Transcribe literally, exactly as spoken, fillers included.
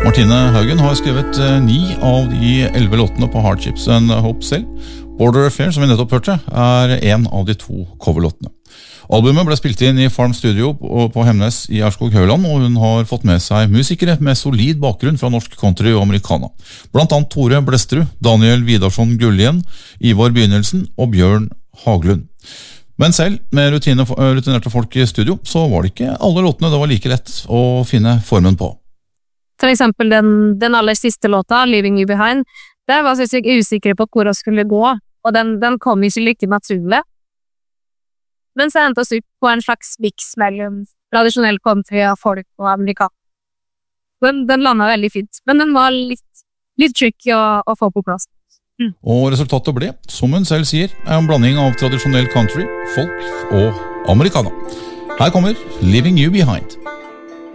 Martine Haugen har skrevet eh, ni av de elleve låtene på Hard Chips and Hope selv. Border Affair, som vi nettopp hørte, er en av de to coverlåtene. Albumet ble spilt inn i Farm Studio på, på Hemnes i Aurskog-Høland, og hun har fått med seg musikere med solid bakgrunn fra norsk country og americana. Blant annet Tore Blesterud, Daniel Vidarsson Gullien, Ivar Begynnelsen og Bjørn Haglund. Men selv med rutine, rutinerte folk i studio, så var det ikke alle låtene det var like lett å finne formen på. For eksempel den, den aller siste låta, Leaving You Behind, der var jeg usikker på hvor jeg skulle gå, og den, den kom ikke like naturlig. Men så endte oss ut på en slags mix mellom tradisjonell country av folk og amerikaner. Den, den landet veldig fint, men den var litt, litt tricky å, å få på plass. Mm. Og resultatet ble, som hun selv sier, er en blanding av tradisjonell country, folk og amerikaner. Her kommer Leaving You Behind.